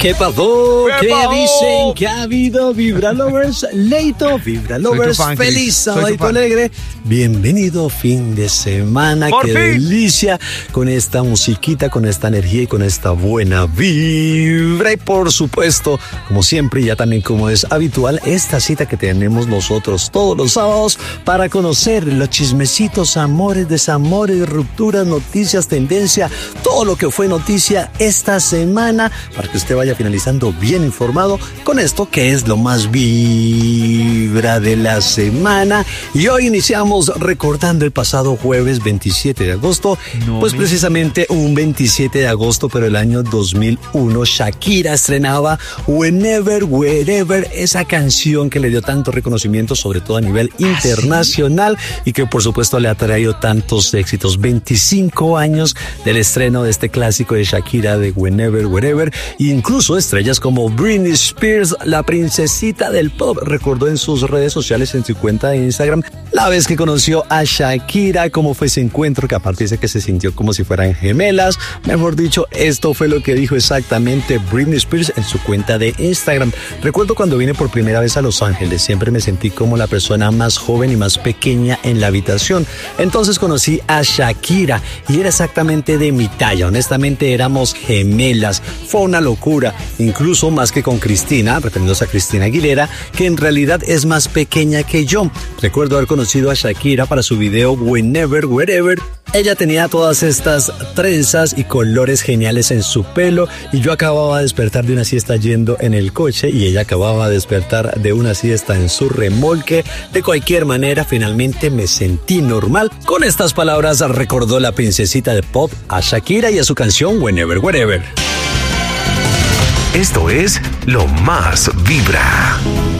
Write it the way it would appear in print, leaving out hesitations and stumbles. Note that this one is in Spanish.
¿Qué pasó? ¿Qué dicen? ¿Qué ha habido? Vibra Lovers, Leito, Vibra Lovers, feliz sábado alegre. Bienvenido fin de semana, qué delicia con esta musiquita, con esta energía y con esta buena vibra. Y por supuesto, como siempre, ya también como es habitual, esta cita que tenemos nosotros todos los sábados para conocer los chismecitos, amores, desamores, rupturas, noticias, tendencia, todo lo que fue noticia esta semana, para que usted vaya finalizando bien informado con esto que es lo más vibra de la semana. Y hoy iniciamos recordando el pasado jueves 27 de agosto, precisamente un 27 de agosto, pero el año 2001, Shakira estrenaba Whenever, Wherever, esa canción que le dio tanto reconocimiento, sobre todo a nivel internacional, y que por supuesto le ha traído tantos éxitos. 25 años del estreno de este clásico de Shakira de Whenever, Wherever. Incluso estrellas como Britney Spears, la princesita del pop, recordó en sus redes sociales, en su cuenta de Instagram, la vez que conoció a Shakira, cómo fue ese encuentro, que aparte dice que se sintió como si fueran gemelas. Mejor dicho, esto fue lo que dijo exactamente Britney Spears en su cuenta de Instagram. Recuerdo cuando vine por primera vez a Los Ángeles, siempre me sentí como la persona más joven y más pequeña en la habitación. Entonces conocí a Shakira y era exactamente de mi talla. Honestamente éramos gemelas. Fue una locura, incluso más que con Cristina, refiriéndose a Cristina Aguilera, que en realidad es más pequeña que yo. Recuerdo haber conocido a Shakira para su video Whenever, Wherever. Ella tenía todas estas trenzas y colores geniales en su pelo, y yo acababa de despertar de una siesta yendo en el coche y ella acababa de despertar de una siesta en su remolque. De cualquier manera, finalmente me sentí normal. Con estas palabras recordó la princesita de pop a Shakira y a su canción Whenever, Wherever. Esto es Lo Más Vibra.